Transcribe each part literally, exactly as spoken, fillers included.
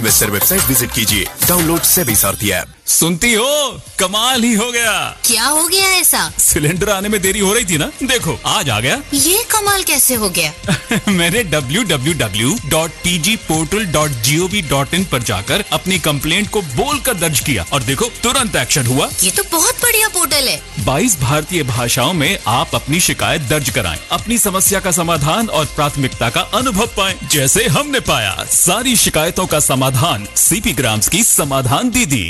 Investor website visit कीजिए। Download SEBI सारथी app. सुनती हो, कमाल ही हो गया। क्या हो गया ऐसा? सिलेंडर आने में देरी हो रही थी ना, देखो आज आ गया। ये कमाल कैसे हो गया? मैंने W W W dot T G portal dot G O V dot in पर जाकर अपनी कंप्लेंट को बोलकर दर्ज किया और देखो तुरंत एक्शन हुआ। ये तो बहुत बढ़िया पोर्टल है। बाईस भारतीय भाषाओं में आप अपनी शिकायत दर्ज कराएं, अपनी समस्या का समाधान और प्राथमिकता का अनुभव पाएं, जैसे हमने पाया। सारी शिकायतों का समाधान सीपी ग्राम्स की समाधान दीदी।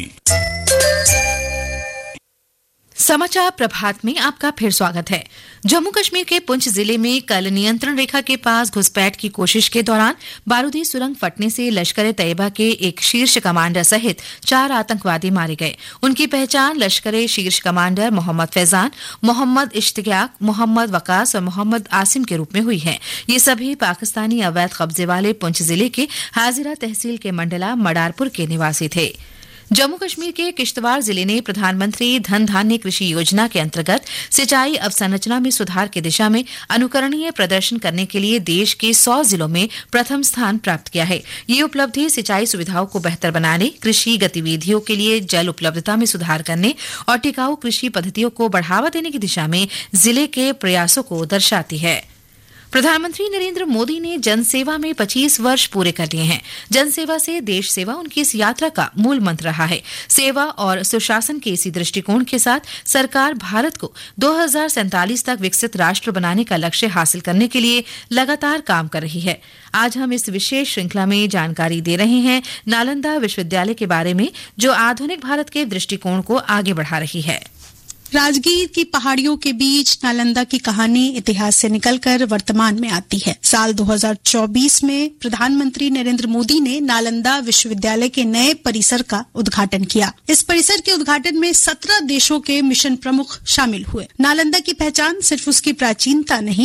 समाचार प्रभात में आपका फिर स्वागत है। जम्मू कश्मीर के पुंछ जिले में कल नियंत्रण रेखा के पास घुसपैठ की कोशिश के दौरान बारूदी सुरंग फटने से लश्कर ए तैयबा के एक शीर्ष कमांडर सहित चार आतंकवादी मारे गए। उनकी पहचान लश्कर ए शीर्ष कमांडर मोहम्मद फैजान, मोहम्मद इश्तियाक, मोहम्मद वकास और मोहम्मद आसिम के रूप में हुई है। ये सभी पाकिस्तानी अवैध कब्जे वाले पुंछ जिले के हाजिरा तहसील के मंडला मडारपुर के निवासी थे। जम्मू कश्मीर के किश्तवाड़ जिले ने प्रधानमंत्री धन धान्य कृषि योजना के अंतर्गत सिंचाई अवसंरचना में सुधार की दिशा में अनुकरणीय प्रदर्शन करने के लिए देश के सौ जिलों में प्रथम स्थान प्राप्त किया है। ये उपलब्धि सिंचाई सुविधाओं को बेहतर बनाने, कृषि गतिविधियों के लिए जल उपलब्धता में सुधार करने और टिकाऊ कृषि पद्धतियों को बढ़ावा देने की दिशा में जिले के प्रयासों को दर्शाती है। प्रधानमंत्री नरेंद्र मोदी ने जनसेवा में पच्चीस वर्ष पूरे कर लिए हैं। जनसेवा से देश सेवा उनकी इस यात्रा का मूल मंत्र रहा है। सेवा और सुशासन के इसी दृष्टिकोण के साथ सरकार भारत को दो हज़ार सैंतालीस तक विकसित राष्ट्र बनाने का लक्ष्य हासिल करने के लिए लगातार काम कर रही है। आज हम इस विशेष श्रृंखला में जानकारी दे रहे हैं नालंदा विश्वविद्यालय के बारे में, जो आधुनिक भारत के दृष्टिकोण को आगे बढ़ा रही है। राजगीर की पहाड़ियों के बीच नालंदा की कहानी इतिहास से निकलकर वर्तमान में आती है। साल दो हज़ार चौबीस में प्रधानमंत्री नरेंद्र मोदी ने नालंदा विश्वविद्यालय के नए परिसर का उद्घाटन किया। इस परिसर के उद्घाटन में सत्रह देशों के मिशन प्रमुख शामिल हुए। नालंदा की पहचान सिर्फ उसकी प्राचीनता नहीं